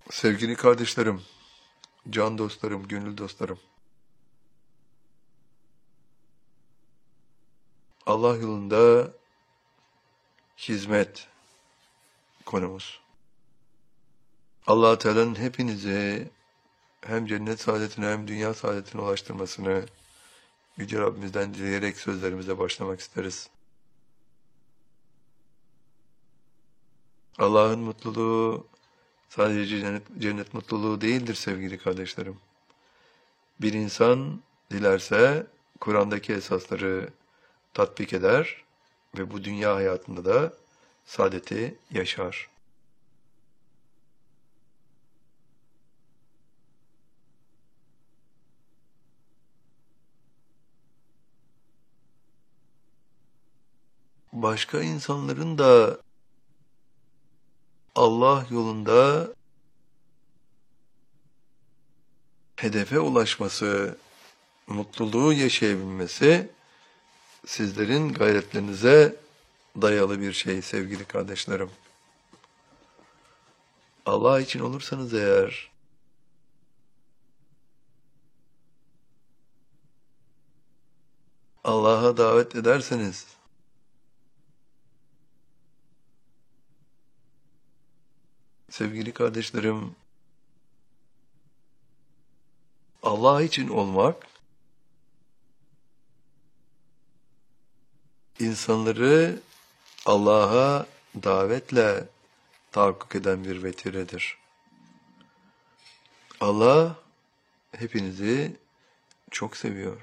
Sevgili kardeşlerim, can dostlarım, gönül dostlarım. Allah yolunda hizmet konumuz. Allah Teala'nın hepinizi hem cennet saadetine hem dünya saadetine ulaştırmasını Yüce Rabbimizden dileyerek sözlerimize başlamak isteriz. Allah'ın mutluluğu sadece cennet mutluluğu değildir sevgili kardeşlerim. Bir insan dilerse Kur'an'daki esasları tatbik eder ve bu dünya hayatında da saadeti yaşar. Başka insanların da Allah yolunda hedefe ulaşması, mutluluğu yaşayabilmesi sizlerin gayretlerinize dayalı bir şey sevgili kardeşlerim. Allah için olursanız eğer, Allah'a davet ederseniz, sevgili kardeşlerim, Allah için olmak, insanları Allah'a davetle tahakkuk eden bir vetiredir. Allah hepinizi çok seviyor.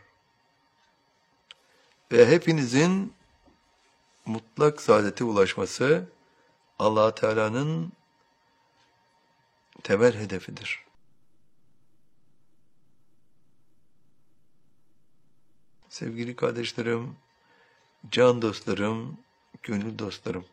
Ve hepinizin mutlak saadete ulaşması Allah Teala'nın temel hedefidir. Sevgili kardeşlerim, can dostlarım, gönül dostlarım.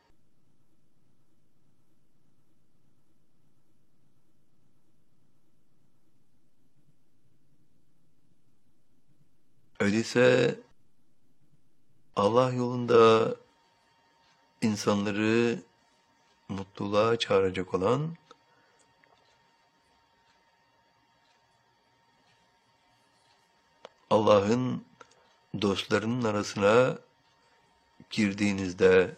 Öyleyse Allah yolunda insanları mutluluğa çağıracak olan Allah'ın dostlarının arasına girdiğinizde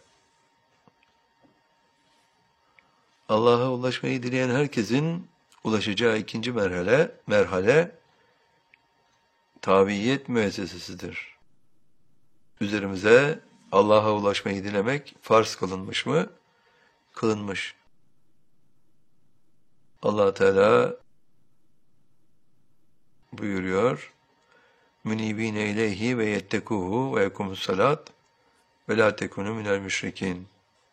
Allah'a ulaşmayı dileyen herkesin ulaşacağı ikinci merhale tabiiyet müessesesidir. Üzerimize Allah'a ulaşmayı dilemek farz kılınmış mı? Kılınmış. Allah Teala buyuruyor: "Münibine ileyhi ve yettekuhu ve yekumus salat ve la tekunu minel müşrikin."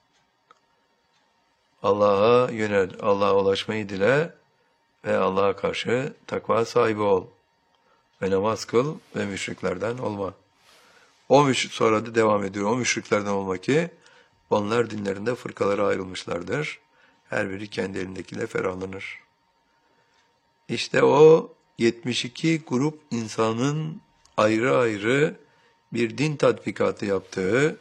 Allah'a yönel, Allah'a ulaşmayı dile ve Allah'a karşı takva sahibi ol. Ve namaz kıl ve müşriklerden olma. Sonra da devam ediyor. O müşriklerden olma ki onlar dinlerinde fırkalara ayrılmışlardır. Her biri kendi elindekiyle ferahlanır. İşte o 72 grup insanın ayrı ayrı bir din tatbikatı yaptığı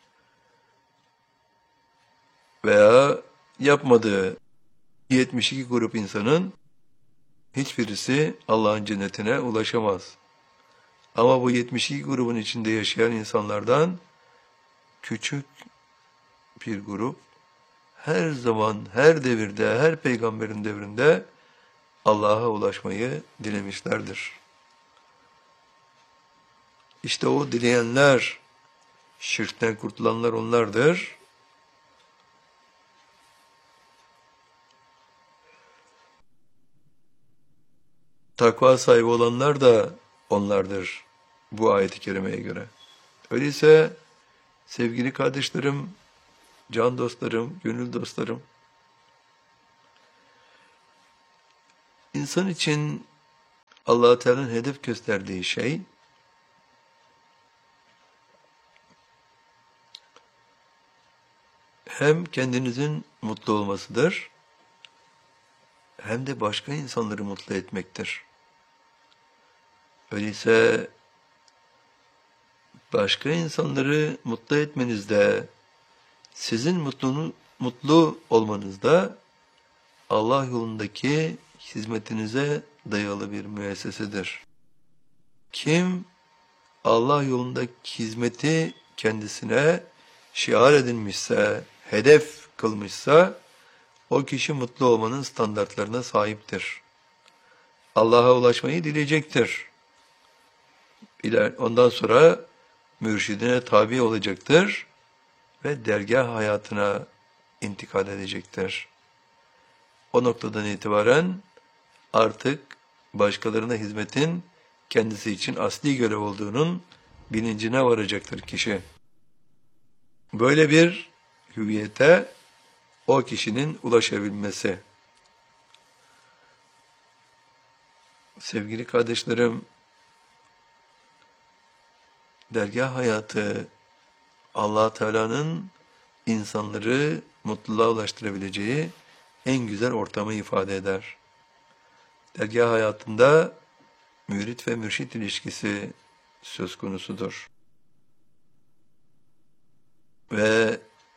veya yapmadığı 72 grup insanın hiçbirisi Allah'ın cennetine ulaşamaz. Ama bu 72 grubun içinde yaşayan insanlardan küçük bir grup her zaman, her devirde, her peygamberin devrinde Allah'a ulaşmayı dilemişlerdir. İşte o dileyenler, şirkten kurtulanlar onlardır. Takva sahibi olanlar da onlardır bu ayet-i kerimeye göre. Öyleyse sevgili kardeşlerim, can dostlarım, gönül dostlarım, insan için Allah-u Teala'nın hedef gösterdiği şey hem kendinizin mutlu olmasıdır, hem de başka insanları mutlu etmektir. Öyleyse başka insanları mutlu etmenizde, sizin mutlu olmanızda Allah yolundaki hizmetinize dayalı bir müessesedir. Kim Allah yolundaki hizmeti kendisine şiar edinmişse, hedef kılmışsa, o kişi mutlu olmanın standartlarına sahiptir. Allah'a ulaşmayı dileyecektir. Ondan sonra mürşidine tabi olacaktır ve dergah hayatına intikal edecektir. O noktadan itibaren artık başkalarına hizmetin kendisi için asli görev olduğunun bilincine varacaktır kişi. Böyle bir hüviyete o kişinin ulaşabilmesi. Sevgili kardeşlerim, dergah hayatı Allah Teala'nın insanları mutluluğa ulaştırabileceği en güzel ortamı ifade eder. Dergah hayatında mürit ve mürşit ilişkisi söz konusudur. Ve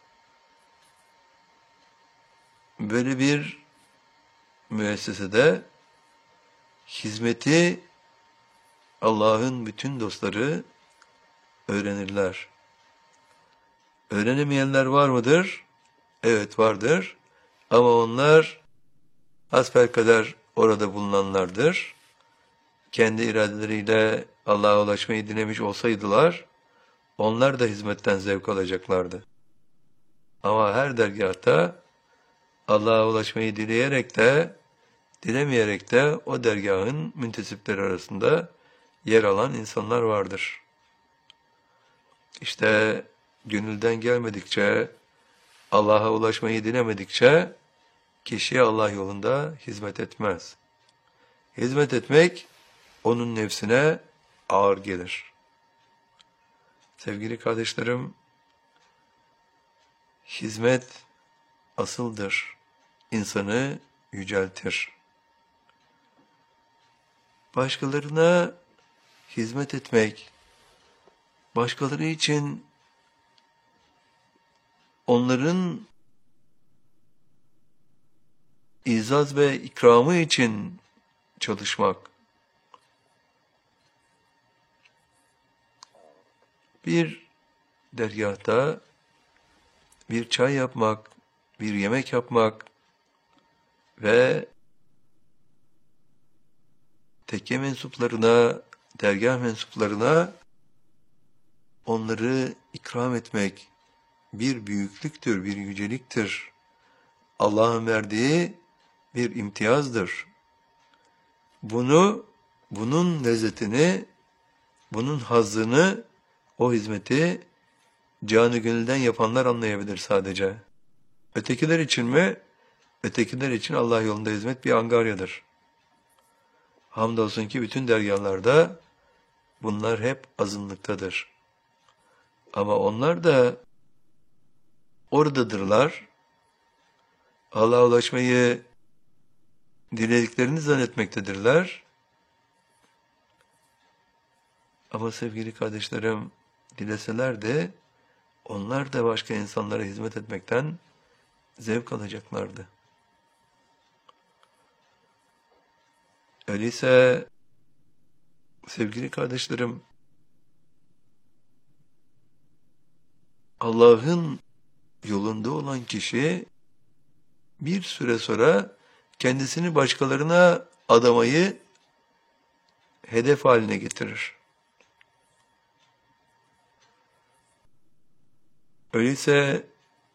böyle bir müessesede hizmeti Allah'ın bütün dostları öğrenirler. Öğrenemeyenler var mıdır? Evet, vardır. Ama onlar hasbelkader orada bulunanlardır. Kendi iradeleriyle Allah'a ulaşmayı dilemiş olsaydılar, onlar da hizmetten zevk alacaklardı. Ama her dergâhta Allah'a ulaşmayı dileyerek de, dilemeyerek de o dergâhın müntesipleri arasında yer alan insanlar vardır. İşte gönülden gelmedikçe, Allah'a ulaşmayı dilemedikçe, kişiye Allah yolunda hizmet etmez. Hizmet etmek, onun nefsine ağır gelir. Sevgili kardeşlerim, hizmet asıldır. İnsanı yüceltir. Başkalarına hizmet etmek, başkaları için onların izaz ve ikramı için çalışmak, bir dergâhta bir çay yapmak, bir yemek yapmak ve tekke mensuplarına, dergâh mensuplarına onları ikram etmek bir büyüklüktür, bir yüceliktir. Allah'ın verdiği bir imtiyazdır. Bunun lezzetini, bunun hazzını, o hizmeti canı gönülden yapanlar anlayabilir sadece. Ötekiler için mi? Ötekiler için Allah yolunda hizmet bir angaryadır. Hamdolsun ki bütün dergâhlarda bunlar hep azınlıktadır. Ama onlar da oradadırlar. Allah'a ulaşmayı dilediklerini zannetmektedirler. Ama sevgili kardeşlerim, dileseler de onlar da başka insanlara hizmet etmekten zevk alacaklardı. Öyleyse sevgili kardeşlerim, Allah'ın yolunda olan kişi bir süre sonra kendisini başkalarına adamayı hedef haline getirir. Öyleyse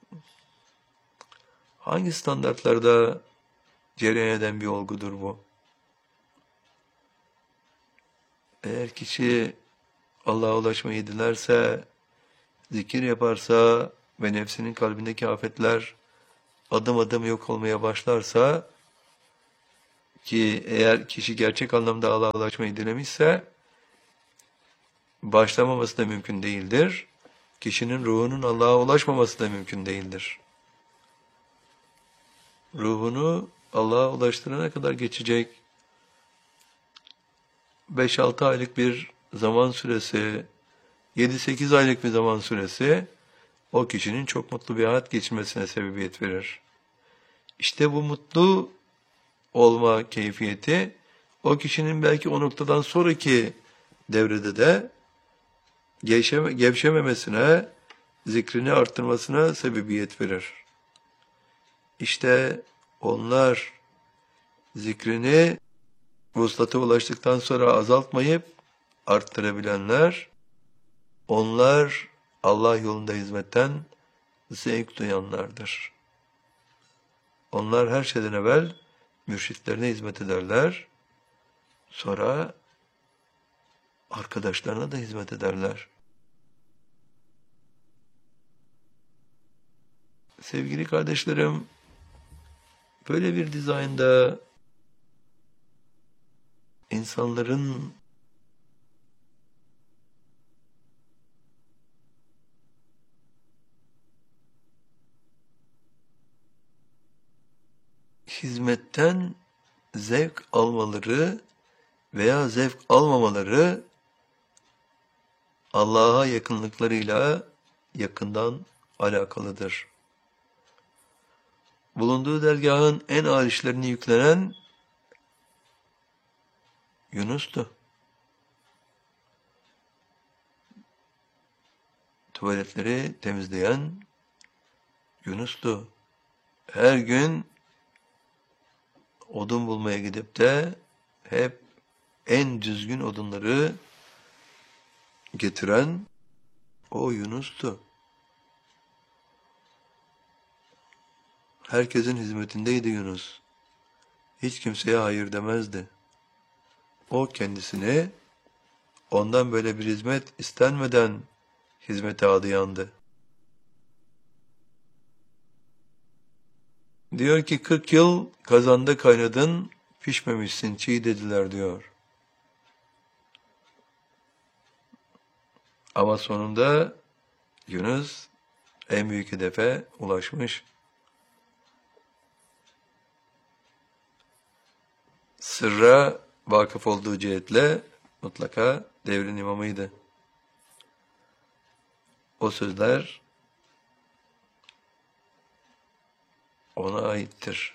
hangi standartlarda cereyan eden bir olgudur bu? Eğer kişi Allah'a ulaşmayı dilerse, zikir yaparsa ve nefsinin kalbindeki afetler adım adım yok olmaya başlarsa, ki eğer kişi gerçek anlamda Allah'a ulaşmayı dilemişse, başlamaması da mümkün değildir. Kişinin ruhunun Allah'a ulaşmaması da mümkün değildir. Ruhunu Allah'a ulaştırana kadar geçecek 5-6 aylık bir zaman süresi, 7-8 aylık bir zaman süresi o kişinin çok mutlu bir hayat geçirmesine sebebiyet verir. İşte bu mutlu olma keyfiyeti o kişinin belki o noktadan sonraki devrede de gevşememesine, zikrini arttırmasına sebebiyet verir. İşte onlar zikrini vuslata ulaştıktan sonra azaltmayıp arttırabilenler, onlar Allah yolunda hizmetten zevk duyanlardır. Onlar her şeyden evvel mürşitlerine hizmet ederler, sonra arkadaşlarına da hizmet ederler. Sevgili kardeşlerim, böyle bir dizaynda insanların hizmetten zevk almaları veya zevk almamaları Allah'a yakınlıklarıyla yakından alakalıdır. Bulunduğu dergahın en ağır işlerini yüklenen Yunus'tu. Tuvaletleri temizleyen Yunus'tu. Her gün odun bulmaya gidip de hep en düzgün odunları getiren o Yunus'tu. Herkesin hizmetindeydi Yunus. Hiç kimseye hayır demezdi. O kendisini ondan böyle bir hizmet istenmeden hizmete adayandı. Diyor ki 40 yıl kazanda kaynadın, pişmemişsin, çiğ dediler diyor. Ama sonunda Yunus en büyük hedefe ulaşmış. Sırra vakıf olduğu cihetle mutlaka devrin imamıydı. O sözler ona aittir.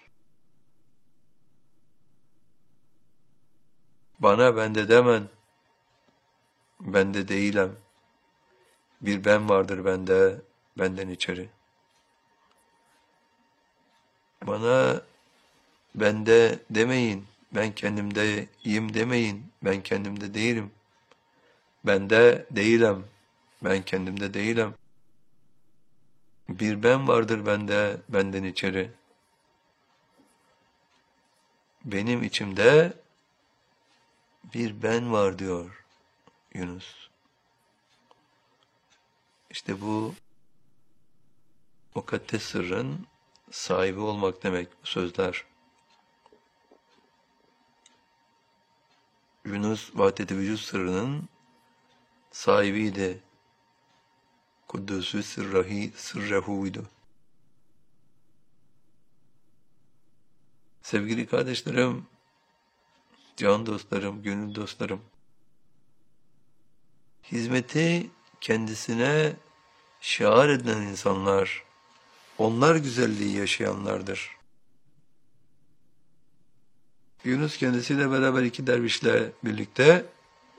Bana bende demen, bende değilim. Bir ben vardır bende, benden içeri. Bana bende demeyin, ben kendimdeyim demeyin, ben kendimde değilim. Bende değilim, ben kendimde değilim. Bir ben vardır bende, benden içeri. Benim içimde bir ben var diyor Yunus. İşte bu mukaddes sırrın sahibi olmak demek bu sözler. Yunus vahdet-i vücud sırrının sahibiydi. Kuddüsü sırrahuydu. Sevgili kardeşlerim, can dostlarım, gönül dostlarım, hizmeti kendisine şiar edilen insanlar, onlar güzelliği yaşayanlardır. Yunus kendisiyle beraber 2 dervişle birlikte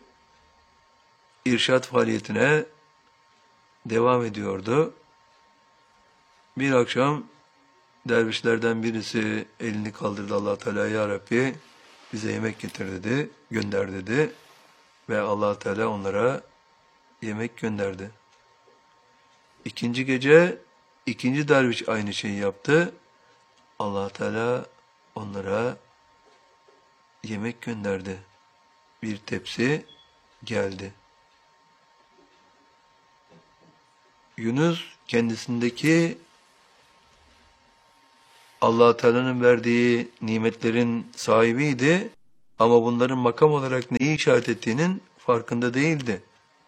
irşad faaliyetine devam ediyordu. Bir akşam dervişlerden birisi elini kaldırdı, Allah Teala ya Rabbi bize yemek getir dedi, gönder dedi ve Allah Teala onlara yemek gönderdi. İkinci gece ikinci derviş aynı şeyi yaptı. Allah Teala onlara yemek gönderdi. Bir tepsi geldi. Yunus kendisindeki Allah Teala'nın verdiği nimetlerin sahibiydi ama bunların makam olarak neyi işaret ettiğinin farkında değildi.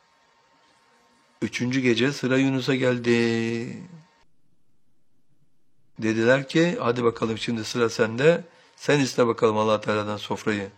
3. gece sıra Yunus'a geldi. Dediler ki hadi bakalım şimdi sıra sende. Sen iste bakalım Allah Teala'dan sofrayı.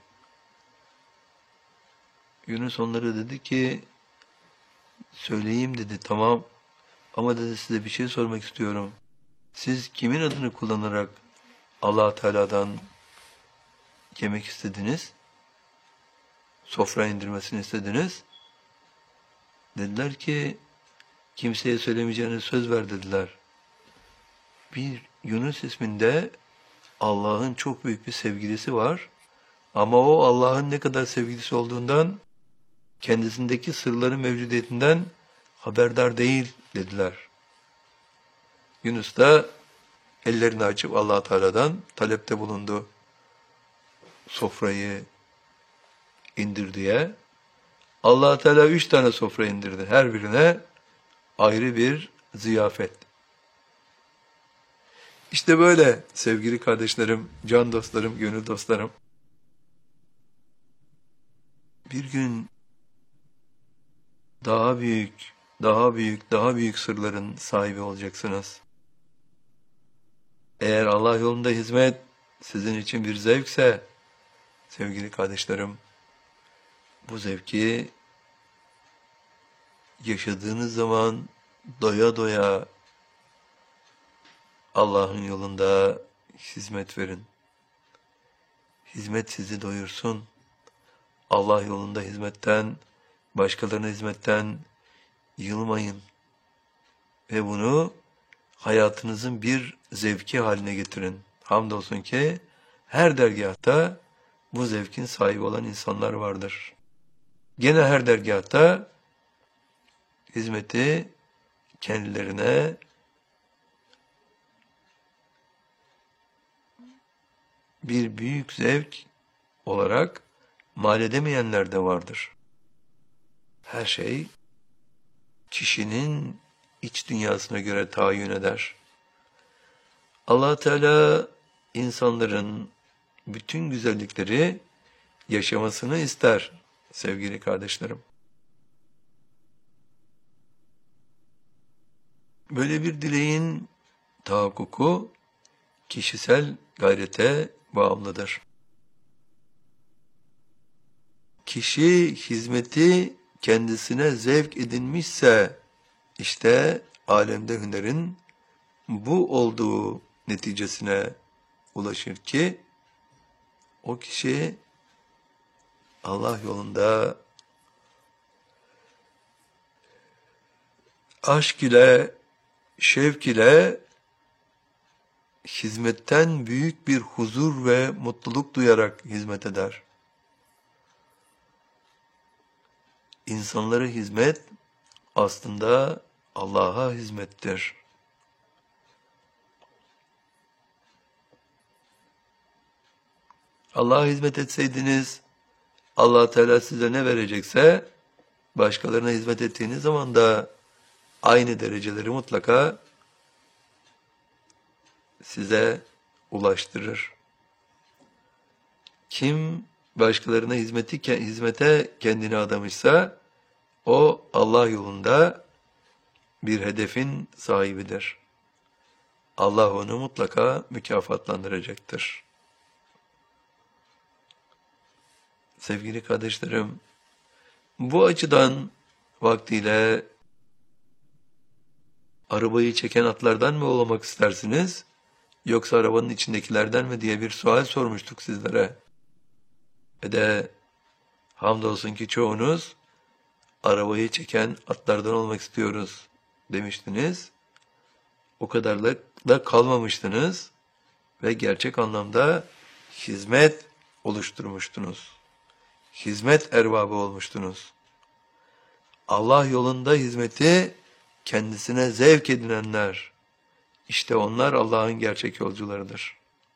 Yunus onlara dedi ki söyleyeyim dedi, tamam ama dedi size bir şey sormak istiyorum. Siz kimin adını kullanarak Allah Teala'dan yemek istediniz. Sofra indirmesini istediniz. Dediler ki kimseye söylemeyeceğine söz ver dediler. Bir Yunus isminde Allah'ın çok büyük bir sevgilisi var. Ama o Allah'ın ne kadar sevgilisi olduğundan, kendisindeki sırların mevcudiyetinden haberdar değil dediler. Yunus da ellerini açıp Allah Teala'dan talepte bulundu. Sofrayı indir diye. Allah Teala 3 tane sofra indirdi. Her birine ayrı bir ziyafet. İşte böyle sevgili kardeşlerim, can dostlarım, gönül dostlarım. Bir gün daha büyük, daha büyük, daha büyük sırların sahibi olacaksınız. Eğer Allah yolunda hizmet sizin için bir zevkse, sevgili kardeşlerim, bu zevki yaşadığınız zaman doya doya Allah'ın yolunda hizmet verin. Hizmet sizi doyursun. Allah yolunda hizmetten, başkalarına hizmetten yılmayın. Ve bunu hayatınızın bir zevki haline getirin. Hamdolsun ki her dergâhta bu zevkin sahibi olan insanlar vardır. Gene her dergâhta hizmeti kendilerine bir büyük zevk olarak mal edemeyenler de vardır. Her şey kişinin iç dünyasına göre tayin eder. Allah Teala insanların bütün güzellikleri yaşamasını ister sevgili kardeşlerim. Böyle bir dileğin tahakkuku kişisel gayrete bağımlıdır. Kişi hizmeti kendisine zevk edinmişse işte alemde hünerin bu olduğu neticesine ulaşır ki o kişi Allah yolunda aşk ile, şevk ile hizmetten büyük bir huzur ve mutluluk duyarak hizmet eder. İnsanlara hizmet aslında Allah'a hizmettir. Allah'a hizmet etseydiniz, Allah Teala size ne verecekse, başkalarına hizmet ettiğiniz zaman da aynı dereceleri mutlaka size ulaştırır. Kim başkalarına hizmete kendini adamışsa, o Allah yolunda bir hedefin sahibidir. Allah onu mutlaka mükafatlandıracaktır. Sevgili kardeşlerim, bu açıdan vaktiyle arabayı çeken atlardan mı olmak istersiniz, yoksa arabanın içindekilerden mi diye bir sual sormuştuk sizlere. Ve de hamdolsun ki çoğunuz arabayı çeken atlardan olmak istiyoruz demiştiniz. O kadarla da kalmamıştınız ve gerçek anlamda hizmet oluşturmuştunuz. Hizmet erbabı olmuştunuz. Allah yolunda hizmeti kendisine zevk edinenler, işte onlar Allah'ın gerçek yolcularıdır.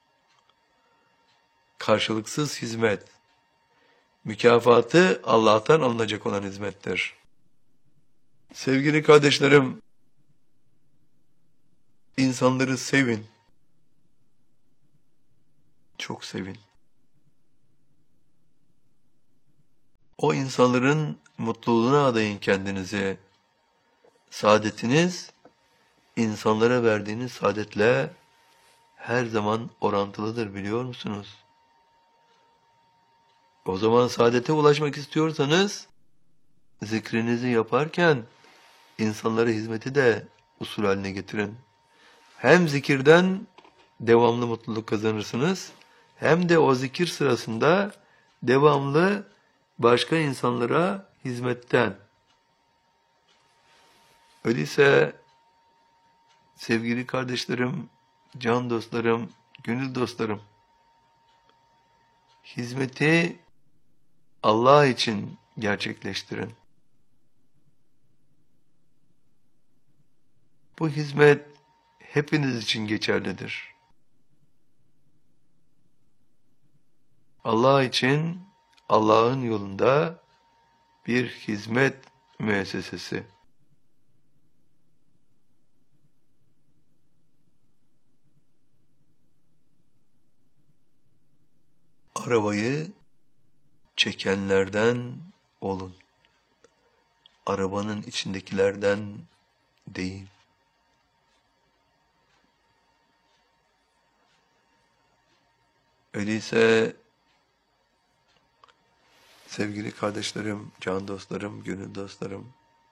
Karşılıksız hizmet, mükafatı Allah'tan alınacak olan hizmettir. Sevgili kardeşlerim, insanları sevin. Çok sevin. O insanların mutluluğuna adayın kendinizi. Saadetiniz, insanlara verdiğiniz saadetle her zaman orantılıdır biliyor musunuz? O zaman saadete ulaşmak istiyorsanız, zikrinizi yaparken insanlara hizmeti de usul haline getirin. Hem zikirden devamlı mutluluk kazanırsınız, hem de o zikir sırasında devamlı başka insanlara hizmetten. Öyleyse sevgili kardeşlerim, can dostlarım, gönül dostlarım, hizmeti Allah için gerçekleştirin. Bu hizmet hepiniz için geçerlidir. Allah için, Allah'ın yolunda bir hizmet müessesesi. Arabayı çekenlerden olun. Arabanın içindekilerden değil. Öyleyse sevgili kardeşlerim, can dostlarım, gönül dostlarım,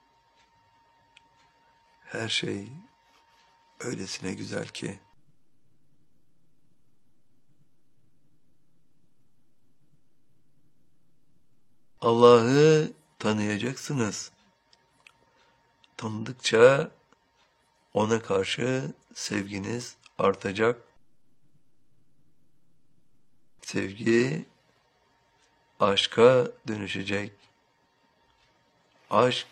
her şey öylesine güzel ki Allah'ı tanıyacaksınız. Tanıdıkça ona karşı sevginiz artacak. Sevgi aşka dönüşecek. Aşk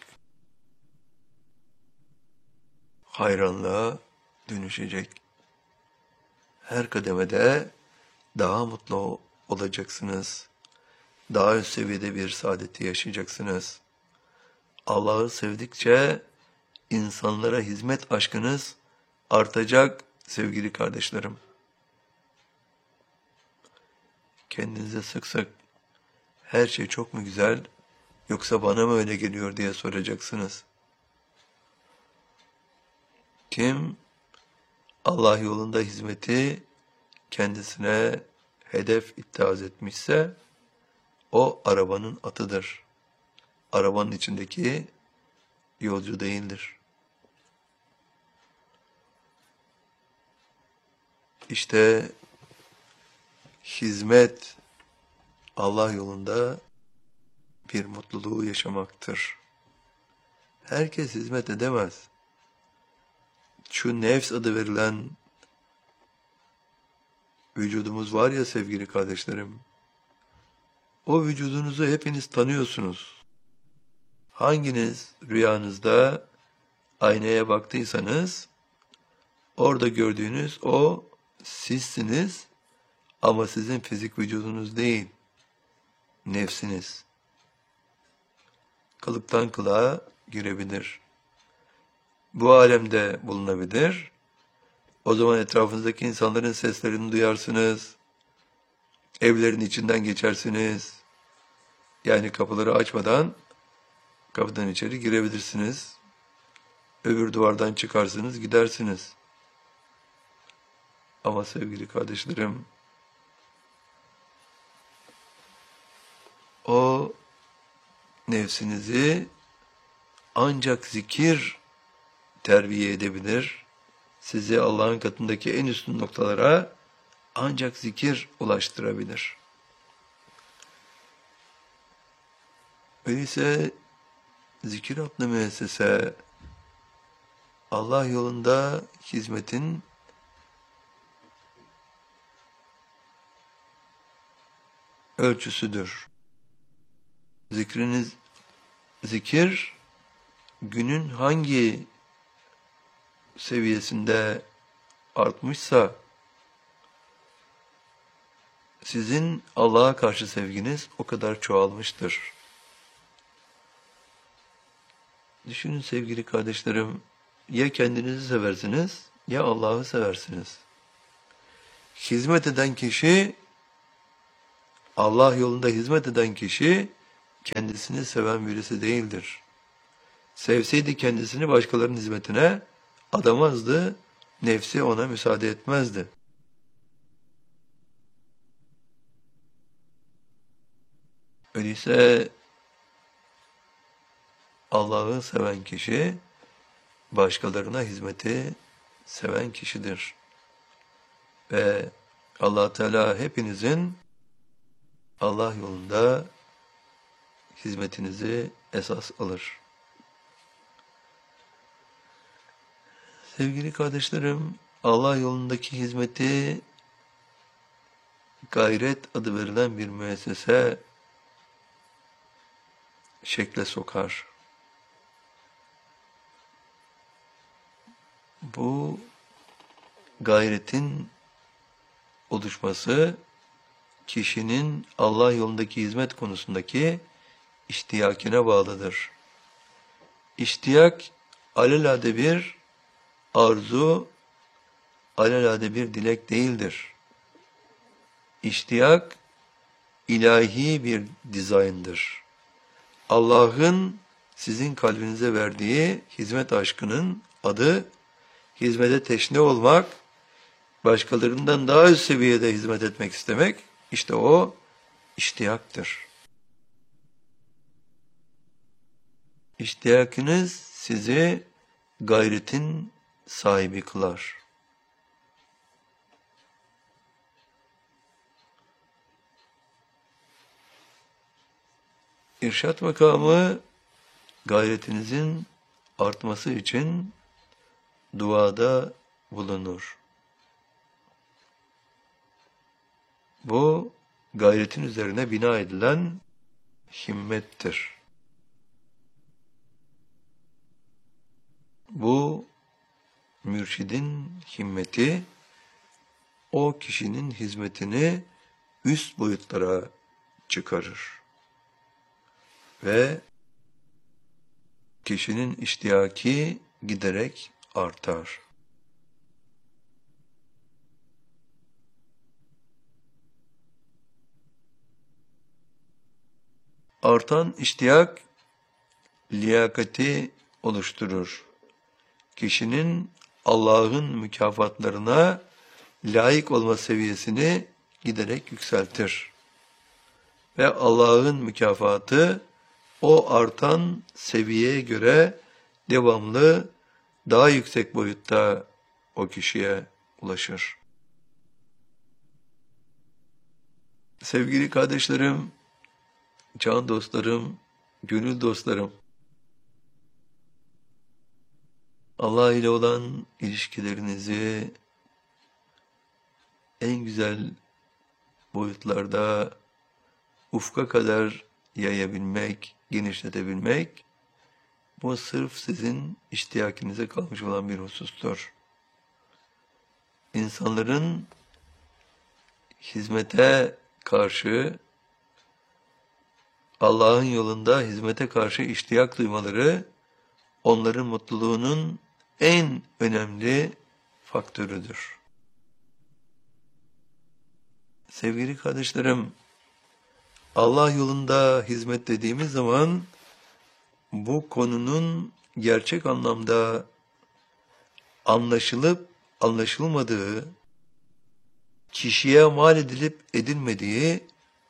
hayranlığa dönüşecek. Her kademede daha mutlu olacaksınız. Daha üst seviyede bir saadeti yaşayacaksınız. Allah'ı sevdikçe insanlara hizmet aşkınız artacak sevgili kardeşlerim. Kendinize sık sık her şey çok mu güzel yoksa bana mı öyle geliyor diye soracaksınız. Kim Allah yolunda hizmeti kendisine hedef ittihaz etmişse o arabanın atıdır. Arabanın içindeki yolcu değildir. İşte hizmet Allah yolunda bir mutluluğu yaşamaktır. Herkes hizmet edemez. Şu nefs adı verilen vücudumuz var ya sevgili kardeşlerim, o vücudunuzu hepiniz tanıyorsunuz. Hanginiz rüyanızda aynaya baktıysanız, orada gördüğünüz o sizsiniz ama sizin fizik vücudunuz değil, nefsiniz. Kılıktan kılığa girebilir. Bu alemde bulunabilir. O zaman etrafınızdaki insanların seslerini duyarsınız. Evlerin içinden geçersiniz. Yani kapıları açmadan kapıdan içeri girebilirsiniz. Öbür duvardan çıkarsınız, gidersiniz. Ama sevgili kardeşlerim, o nefsinizi ancak zikir terbiye edebilir. Sizi Allah'ın katındaki en üstün noktalara ancak zikir ulaştırabilir. Öyleyse zikir adlı müessese Allah yolunda hizmetin ölçüsüdür. Zikir günün hangi seviyesinde artmışsa sizin Allah'a karşı sevginiz o kadar çoğalmıştır. Düşünün sevgili kardeşlerim, ya kendinizi seversiniz ya Allah'ı seversiniz. Hizmet eden kişi, Allah yolunda hizmet eden kişi kendisini seven birisi değildir. Sevseydi kendisini başkalarının hizmetine adamazdı, nefsi ona müsaade etmezdi. Öyleyse Allah'ı seven kişi, başkalarına hizmeti seven kişidir. Ve Allah Teala hepinizin Allah yolunda hizmetinizi esas alır. Sevgili kardeşlerim, Allah yolundaki hizmeti Gayret adı verilen bir müessese şekle sokar. Bu gayretin oluşması kişinin Allah yolundaki hizmet konusundaki iştiyakine bağlıdır. İştiyak alelade bir arzu, alelade bir dilek değildir. İştiyak ilahi bir dizayndır. Allah'ın sizin kalbinize verdiği hizmet aşkının adı hizmete teşne olmak, başkalarından daha üst seviyede hizmet etmek istemek, işte o iştiyaktır. İştiyakınız sizi gayretin sahibi kılar. İrşad makamı gayretinizin artması için duada bulunur. Bu gayretin üzerine bina edilen himmettir. Bu mürşidin himmeti o kişinin hizmetini üst boyutlara çıkarır. Ve kişinin iştiyaki giderek artar. Artan iştiyak liyakati oluşturur. Kişinin Allah'ın mükafatlarına layık olma seviyesini giderek yükseltir. Ve Allah'ın mükafatı o artan seviyeye göre devamlı daha yüksek boyutta o kişiye ulaşır. Sevgili kardeşlerim, can dostlarım, gönül dostlarım, Allah ile olan ilişkilerinizi en güzel boyutlarda ufka kadar yayabilmek, genişletebilmek, bu sırf sizin iştiyakinize kalmış olan bir husustur. İnsanların hizmete karşı, Allah'ın yolunda hizmete karşı iştiyak duymaları, onların mutluluğunun en önemli faktörüdür. Sevgili kardeşlerim, Allah yolunda hizmet dediğimiz zaman, bu konunun gerçek anlamda anlaşılıp anlaşılmadığı, kişiye mal edilip edilmediği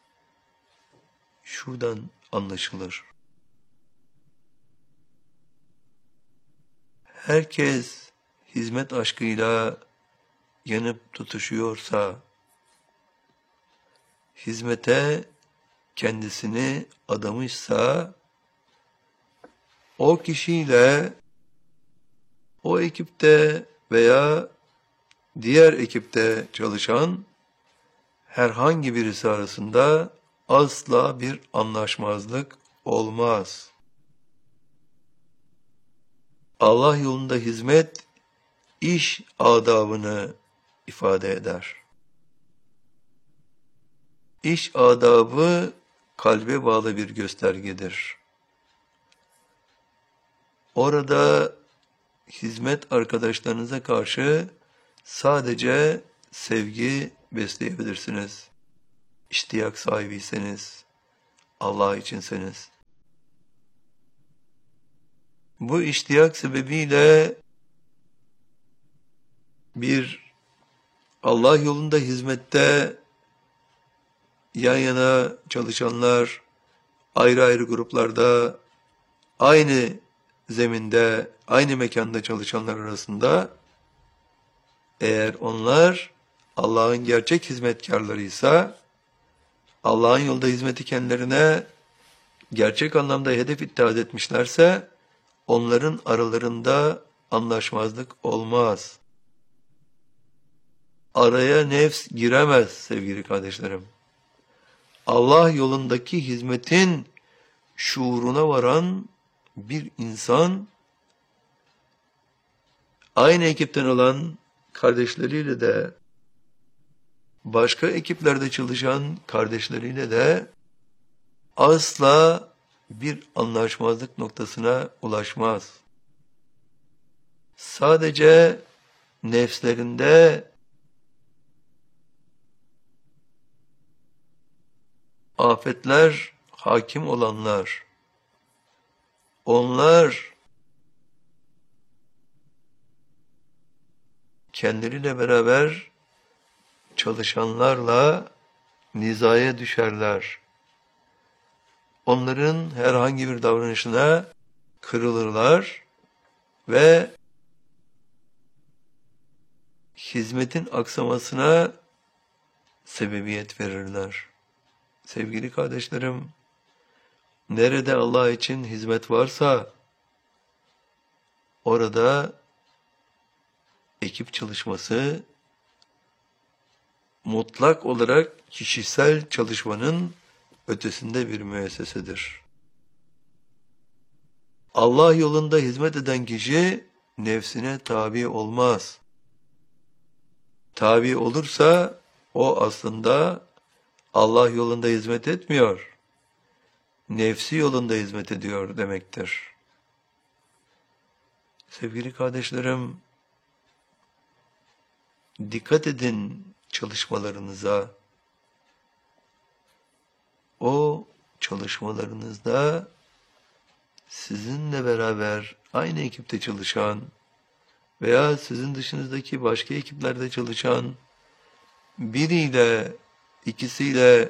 şuradan anlaşılır. Herkes hizmet aşkıyla yanıp tutuşuyorsa, hizmete kendisini adamışsa, o kişiyle o ekipte veya diğer ekipte çalışan herhangi birisi arasında asla bir anlaşmazlık olmaz. Allah yolunda hizmet iş adabını ifade eder. İş adabı kalbe bağlı bir göstergedir. Orada hizmet arkadaşlarınıza karşı sadece sevgi besleyebilirsiniz. İştiyak sahibiyseniz, Allah içinseniz. Bu iştiyak sebebiyle bir Allah yolunda hizmette yan yana çalışanlar, ayrı ayrı gruplarda, aynı zeminde, aynı mekanda çalışanlar arasında, eğer onlar Allah'ın gerçek hizmetkarlarıysa, Allah'ın yolunda hizmeti kendilerine gerçek anlamda hedef ittihad etmişlerse, onların aralarında anlaşmazlık olmaz. Araya nefs giremez sevgili kardeşlerim. Allah yolundaki hizmetin şuuruna varan bir insan, aynı ekipten olan kardeşleriyle de, başka ekiplerde çalışan kardeşleriyle de asla bir anlaşmazlık noktasına ulaşmaz. Sadece nefslerinde afetler hakim olanlar, onlar kendileriyle beraber çalışanlarla nizaya düşerler. Onların herhangi bir davranışına kırılırlar ve hizmetin aksamasına sebebiyet verirler. Sevgili kardeşlerim, nerede Allah için hizmet varsa, orada ekip çalışması mutlak olarak kişisel çalışmanın ötesinde bir müessesedir. Allah yolunda hizmet eden kişi nefsine tabi olmaz. Tabi olursa o aslında Allah yolunda hizmet etmiyor, nefsi yolunda hizmet ediyor demektir. Sevgili kardeşlerim, dikkat edin çalışmalarınıza. O çalışmalarınızda sizinle beraber aynı ekipte çalışan veya sizin dışınızdaki başka ekiplerde çalışan biriyle, ikisiyle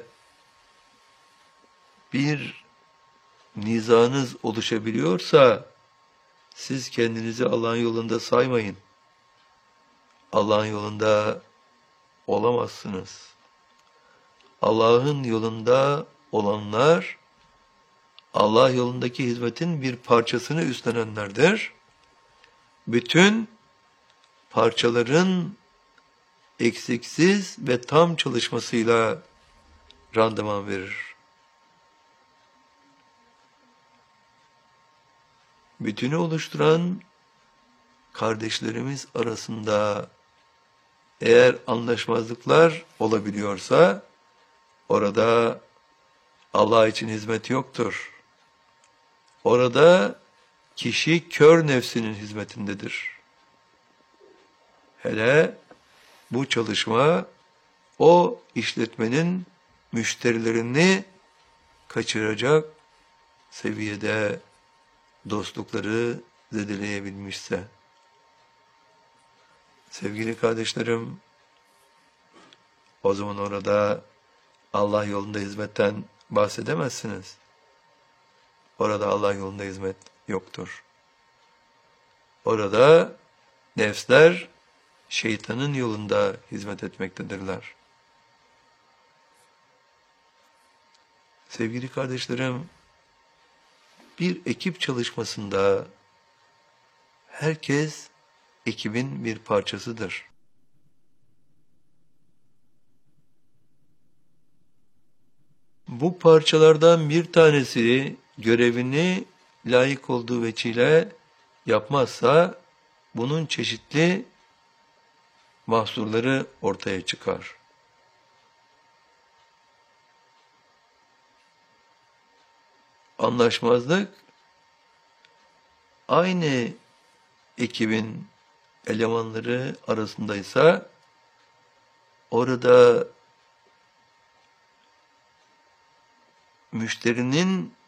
bir nizanız oluşabiliyorsa, siz kendinizi Allah'ın yolunda saymayın. Allah'ın yolunda olamazsınız. Allah'ın yolunda olanlar, Allah yolundaki hizmetin bir parçasını üstlenenlerdir. Bütün parçaların eksiksiz ve tam çalışmasıyla randıman verir. Bütünü oluşturan kardeşlerimiz arasında eğer anlaşmazlıklar olabiliyorsa, orada Allah için hizmet yoktur. Orada kişi kör nefsinin hizmetindedir. Hele bu çalışma o işletmenin müşterilerini kaçıracak seviyede dostlukları zedeleyebilmişse. Sevgili kardeşlerim, o zaman orada Allah yolunda hizmetten bahsedemezsiniz. Orada Allah yolunda hizmet yoktur. Orada nefsler şeytanın yolunda hizmet etmektedirler. Sevgili kardeşlerim, bir ekip çalışmasında herkes ekibin bir parçasıdır. Bu parçalardan bir tanesi görevini layık olduğu veçile yapmazsa, bunun çeşitli mahsurları ortaya çıkar. Anlaşmazlık, aynı ekibin elemanları arasındaysa, orada müşterinin